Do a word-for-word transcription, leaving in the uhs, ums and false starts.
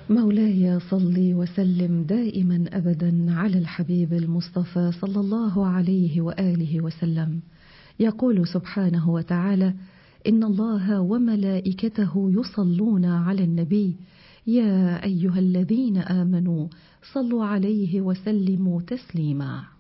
مولاي صل وسلم دائما أبدا على الحبيب المصطفى صلى الله عليه وآله وسلم. يقول سبحانه وتعالى: إن الله وملائكته يصلون على النبي يا أيها الذين آمنوا صلوا عليه وسلموا تسليما.